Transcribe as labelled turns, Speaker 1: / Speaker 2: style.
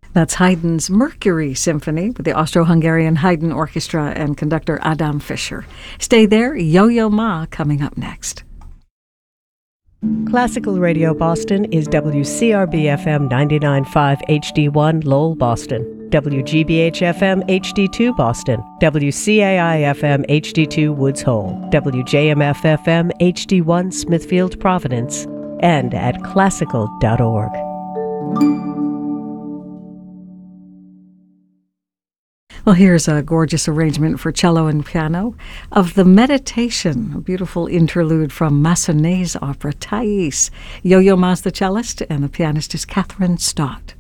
Speaker 1: That's Haydn's Mercury Symphony with the Austro-Hungarian Haydn Orchestra and conductor Adam Fischer. Stay there, Yo-Yo Ma coming up next.
Speaker 2: Classical Radio Boston is WCRB-FM 99.5 HD1 Lowell, Boston, WGBH-FM HD2 Boston, WCAI-FM HD2 Woods Hole, WJMF-FM HD1 Smithfield, Providence, and at classical.org.
Speaker 1: Well, here's a gorgeous arrangement for cello and piano of The Meditation, a beautiful interlude from Massonet's opera Thais. Yo-Yo Ma's the cellist, and the pianist is Catherine Stott.